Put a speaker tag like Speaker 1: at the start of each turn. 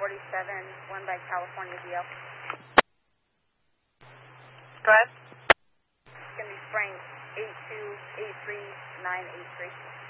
Speaker 1: one by California DL.
Speaker 2: Go ahead.
Speaker 1: It's going to be Frank 8283983.